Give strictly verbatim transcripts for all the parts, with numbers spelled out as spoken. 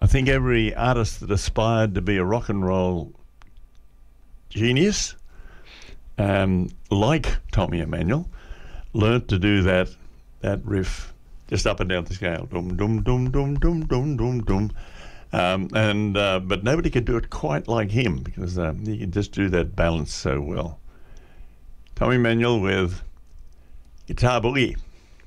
I think every artist that aspired to be a rock and roll genius, um, like Tommy Emmanuel, learnt to do that that riff just up and down the scale, dum dum dum dum dum dum dum dum, um, and uh, but nobody could do it quite like him because um, he could just do that balance so well. Tommy Emmanuel with Guitar Boogie,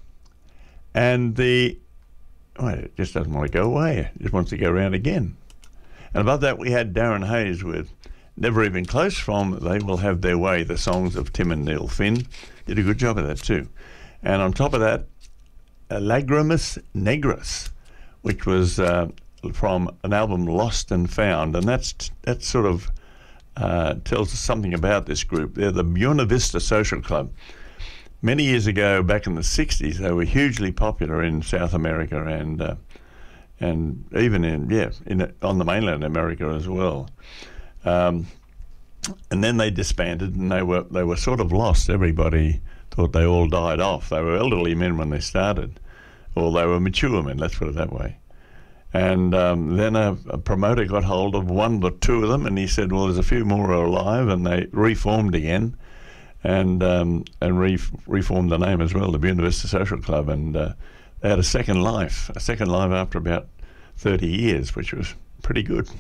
and the well, it just doesn't want to go away. It just wants to go around again. And above that, we had Darren Hayes with Never Even Close from They Will Have Their Way, the songs of Tim and Neil Finn. Did a good job of that too. And on top of that, Lagrimas Negras, which was uh, from an album Lost and Found. And that's that sort of uh, tells us something about this group. They're the Buena Vista Social Club. Many years ago, back in the sixties, they were hugely popular in South America and uh, and even in yeah in on the mainland America as well. Um, and then they disbanded, and they were they were sort of lost. Everybody thought they all died off. They were elderly men when they started, or they were mature men. Let's put it that way. And um, then a, a promoter got hold of one or two of them, and he said, "Well, there's a few more alive," and they reformed again. And um, and re- reformed the name as well, the Buena Vista Social Club, and uh, they had a second life, a second life after about thirty years, which was pretty good.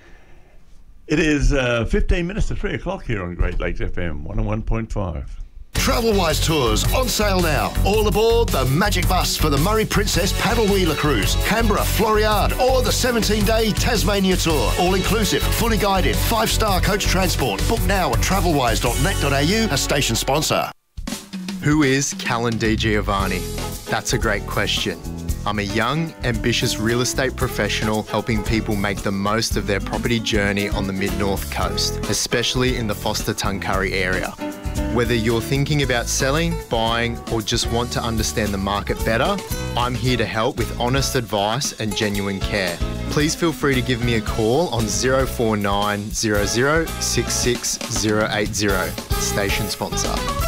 It is uh, fifteen minutes to three o'clock here on Great Lakes F M one oh one point five. Travelwise Tours on sale now. All aboard the Magic Bus for the Murray Princess Paddle Wheeler Cruise, Canberra, Floriade, or the seventeen-day Tasmania Tour. All inclusive, fully guided, five-star coach transport. Book now at travelwise dot net dot a u, a station sponsor. Who is Callan Di Giovanni? That's a great question. I'm a young, ambitious real estate professional helping people make the most of their property journey on the Mid-North Coast, especially in the Foster-Tuncurry area. Whether you're thinking about selling, buying, or just want to understand the market better, I'm here to help with honest advice and genuine care. Please feel free to give me a call on zero four nine zero zero six six zero eight zero, station sponsor.